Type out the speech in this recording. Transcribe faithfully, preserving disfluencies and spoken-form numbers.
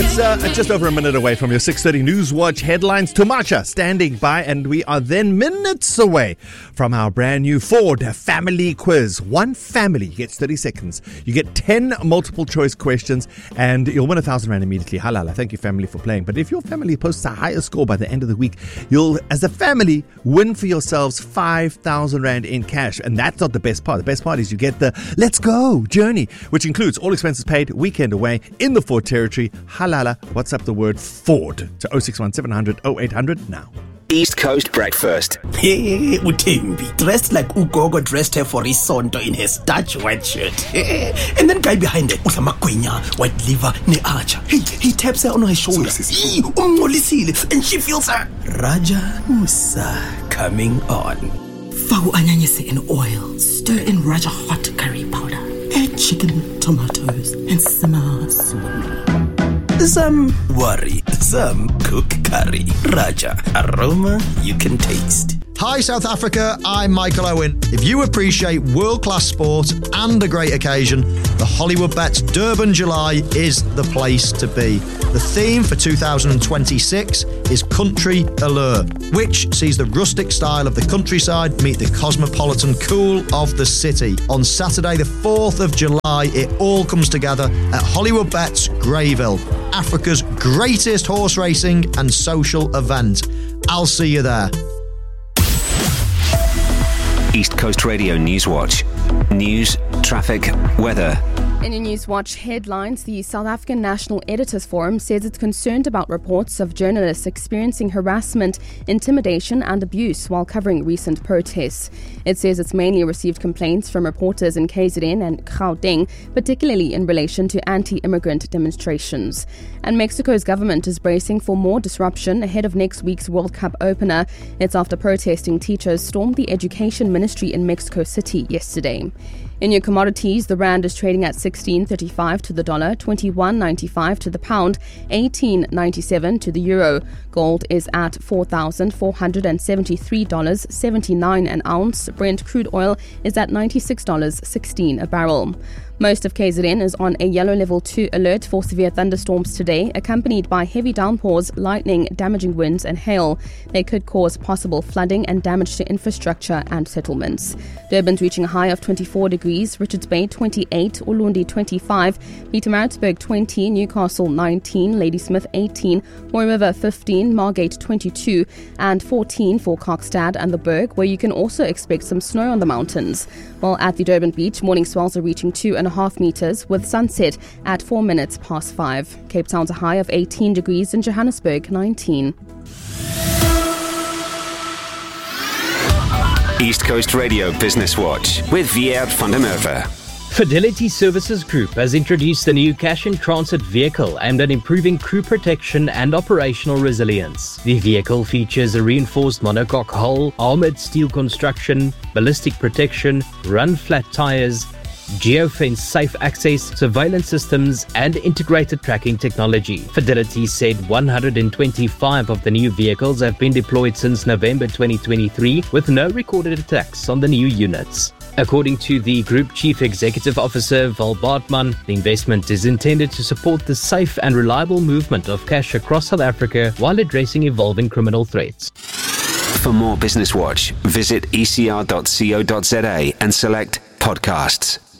It's uh, just over a minute away from your six thirty News Watch headlines. Tumacha standing by, and we are then minutes away from our brand new Ford family quiz. One family gets thirty seconds. You get ten multiple choice questions, and you'll win a thousand rand immediately. Halala, thank you, family, for playing. But if your family posts a higher score by the end of the week, you'll, as a family, win for yourselves five thousand rand in cash. And that's not the best part. The best part is you get the Let's Go journey, which includes all expenses paid, weekend away in the Ford territory. Halala, WhatsApp the word Ford to oh six one seven hundred oh eight hundred now. East Coast Breakfast. Hey, Utembi, dressed like Ugogo dressed her for Isonto in his Dutch white shirt. And then guy behind it, Usamagwenya, white liver, ne archer. Hey, he taps her on her shoulder. Ee, umngolisile, and she feels her Raja Musa coming on. Fawu anyanyese in oil, stir in Raja hot curry powder, add chicken, tomatoes, and simmer slowly. Some worry, some cook curry. Raja, aroma you can taste. Hi South Africa, I'm Michael Owen. If you appreciate world-class sport and a great occasion, the Hollywood Bets Durban July is the place to be. The theme for two thousand twenty-six is Country Allure, which sees the rustic style of the countryside meet the cosmopolitan cool of the city. On Saturday the fourth of July, it all comes together at Hollywood Bets Greyville, Africa's greatest horse racing and social event. I'll see you there. East Coast Radio News Watch. News, traffic, weather. In your News Watch headlines, the South African National Editors Forum says it's concerned about reports of journalists experiencing harassment, intimidation and abuse while covering recent protests. It says it's mainly received complaints from reporters in K Z N and Gauteng, particularly in relation to anti-immigrant demonstrations. And Mexico's government is bracing for more disruption ahead of next week's World Cup opener. It's after protesting teachers stormed the education ministry in Mexico City yesterday. In your commodities, the rand is trading at sixteen thirty-five to the dollar, twenty-one ninety-five to the pound, eighteen ninety-seven to the euro. Gold is at four thousand four hundred seventy-three dollars and seventy-nine cents an ounce. Brent crude oil is at ninety-six dollars and sixteen cents a barrel. Most of K Z N is on a yellow level two alert for severe thunderstorms today, accompanied by heavy downpours, lightning, damaging winds and hail. They could cause possible flooding and damage to infrastructure and settlements. Durban's reaching a high of twenty-four degrees, Richards Bay twenty-eight, Ulundi twenty-five, Pietermaritzburg twenty, Newcastle nineteen, Ladysmith eighteen, Mooi River fifteen, Margate twenty-two and fourteen for Kokstad and the Berg, where you can also expect some snow on the mountains. While at the Durban beach, morning swells are reaching two and a half metres with sunset at four minutes past five. Cape Town's a high of eighteen degrees and Johannesburg nineteen. East Coast Radio Business Watch with Vier van der Merwe. Fidelity Services Group has introduced a new cash-in-transit vehicle aimed at improving crew protection and operational resilience. The vehicle features a reinforced monocoque hull, armoured steel construction, ballistic protection, run-flat tyres, geofence safe access, surveillance systems and integrated tracking technology. Fidelity said one hundred twenty-five of the new vehicles have been deployed since November twenty twenty-three, with no recorded attacks on the new units. According to the Group Chief Executive Officer Val Bartman, the investment is intended to support the safe and reliable movement of cash across South Africa while addressing evolving criminal threats. For more Business Watch, visit e c r dot co dot za and select podcasts.